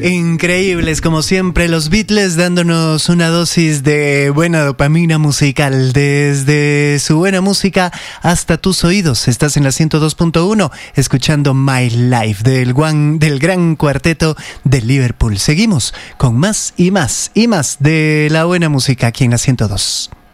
Increíbles como siempre los Beatles, dándonos una dosis de buena dopamina musical. Desde su buena música hasta tus oídos. Estás en la 102.1 escuchando My Life del gran cuarteto de Liverpool. Seguimos con más y más y más de la buena música aquí en la 102.